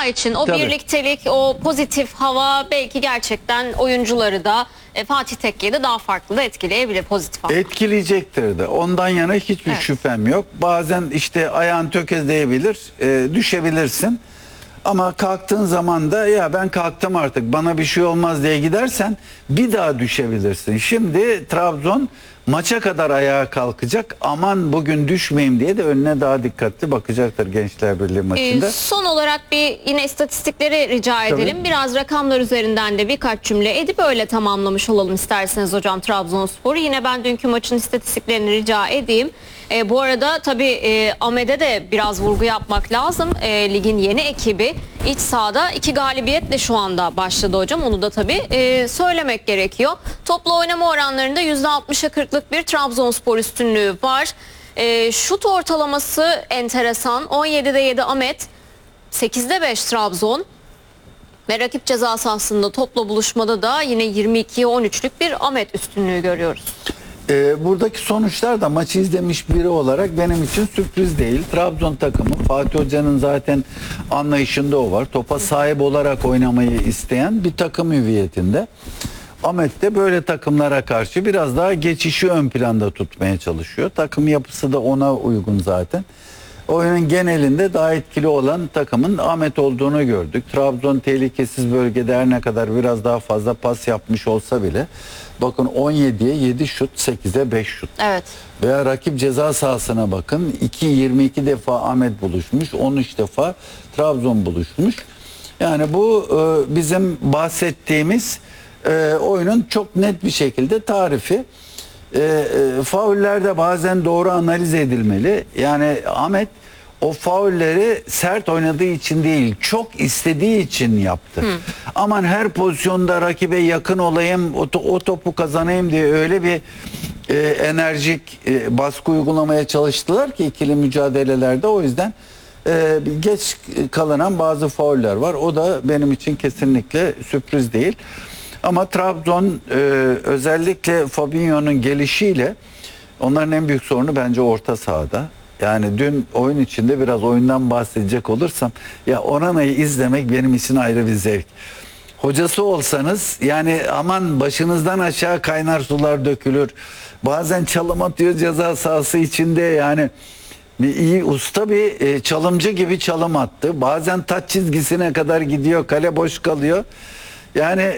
saha için o Tabii. birliktelik, o pozitif hava belki gerçekten oyuncuları da Fatih Tekke'yi de daha farklı da etkileyebilir, pozitif hava. Etkileyecektir de. Ondan yana hiçbir şüphem yok. Bazen işte ayağın tökezleyebilir, düşebilirsin. Ama kalktığın zaman da ya ben kalktım artık bana bir şey olmaz diye gidersen bir daha düşebilirsin. Şimdi Trabzon maça kadar ayağa kalkacak. Aman bugün düşmeyeyim diye de önüne daha dikkatli bakacaktır Gençler Birliği maçında. Son olarak bir yine istatistikleri rica edelim. Tabii. Biraz rakamlar üzerinden de birkaç cümle edip öyle tamamlamış olalım isterseniz hocam Trabzonspor'u. Yine ben dünkü maçın istatistiklerini rica edeyim. Bu arada tabii Ahmet'e de biraz vurgu yapmak lazım. Ligin yeni ekibi iç sahada 2 galibiyetle şu anda başladı hocam. Onu da tabii söylemek gerekiyor. Toplu oynama oranlarında %60'a 40'lık bir Trabzonspor üstünlüğü var. Şut ortalaması enteresan. 17'de 7 Ahmet, 8'de 5 Trabzon. Ve rakip ceza sahasında topla buluşmada da yine 22'ye 13'lük bir Ahmet üstünlüğü görüyoruz. Buradaki sonuçlar da maçı izlemiş biri olarak benim için sürpriz değil. Trabzon takımı Fatih Hoca'nın zaten anlayışında o var. Topa sahip olarak oynamayı isteyen bir takım hüviyetinde. Ahmet de böyle takımlara karşı biraz daha geçişi ön planda tutmaya çalışıyor. Takım yapısı da ona uygun zaten. Oyunun genelinde daha etkili olan takımın Ahmet olduğunu gördük. Trabzon tehlikesiz bölgede her ne kadar biraz daha fazla pas yapmış olsa bile bakın 17'ye 7 şut, 8'e 5 şut. Evet. Veya rakip ceza sahasına bakın 22 defa Ahmet buluşmuş, 13 defa Trabzon buluşmuş. Yani bu bizim bahsettiğimiz oyunun çok net bir şekilde tarifi. Faullerde bazen doğru analiz edilmeli. Yani Ahmet o faulleri sert oynadığı için değil, çok istediği için yaptı. Aman her pozisyonda rakibe yakın olayım, o topu kazanayım diye öyle bir enerjik baskı uygulamaya çalıştılar ki ikili mücadelelerde. O yüzden geç kalınan bazı fauller var. O da benim için kesinlikle sürpriz değil. Ama Trabzon özellikle Fabinho'nun gelişiyle onların en büyük sorunu bence orta sahada. Yani dün oyun içinde biraz oyundan bahsedecek olursam ya Onana'yı izlemek benim için ayrı bir zevk. Hocası olsanız yani aman başınızdan aşağı kaynar sular dökülür. Bazen çalım atıyor ceza sahası içinde yani bir iyi usta bir çalımcı gibi çalım attı. Bazen taç çizgisine kadar gidiyor, kale boş kalıyor. Yani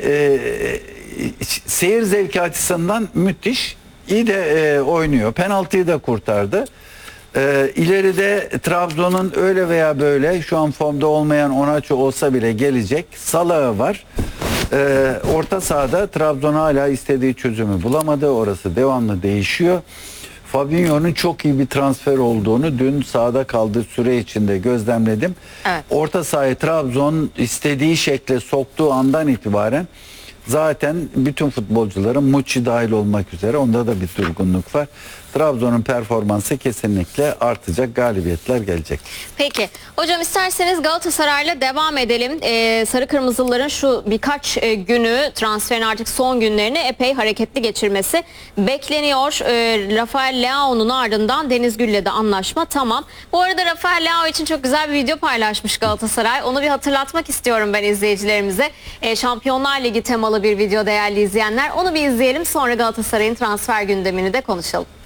seyir zevki açısından müthiş. İyi de oynuyor. Penaltıyı da kurtardı. İleride Trabzon'un öyle veya böyle şu an formda olmayan Onaço olsa bile gelecek. Salah'ı var. Orta sahada Trabzon hala istediği çözümü bulamadı. Orası devamlı değişiyor. Fabinho'nun çok iyi bir transfer olduğunu dün sahada kaldığı süre içinde gözlemledim. Evet. Orta sahaya Trabzon istediği şekle soktuğu andan itibaren zaten bütün futbolcuların Muçi dahil olmak üzere onda da bir durgunluk var. Trabzon'un performansı kesinlikle artacak, galibiyetler gelecek. Peki hocam isterseniz Galatasaray'la devam edelim. Sarı Kırmızılıların şu birkaç günü, transferin artık son günlerini epey hareketli geçirmesi bekleniyor. Rafael Leao'nun ardından Deniz Gül'le de anlaşma tamam. Bu arada Rafael Leao için çok güzel bir video paylaşmış Galatasaray. Onu bir hatırlatmak istiyorum ben izleyicilerimize. Şampiyonlar Ligi temalı bir video değerli izleyenler. Onu bir izleyelim, sonra Galatasaray'ın transfer gündemini de konuşalım.